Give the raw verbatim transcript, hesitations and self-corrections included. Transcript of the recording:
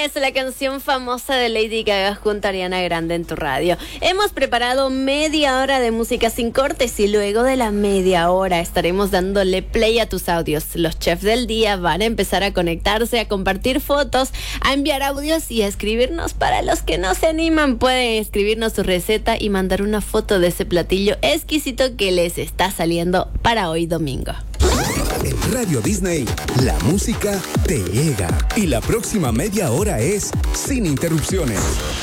es la canción famosa de Lady Gaga junto a Ariana Grande en tu radio. Hemos preparado media hora de música sin cortes y luego de la media hora estaremos dándole play a tus audios. Los chefs del día van a empezar a conectarse, a compartir fotos, a enviar audios y a escribirnos. Para los que no se animan, pueden escribirnos su receta y mandar una foto de ese platillo exquisito que les está saliendo para hoy domingo. En Radio Disney, la música te llega y la próxima media hora es sin interrupciones.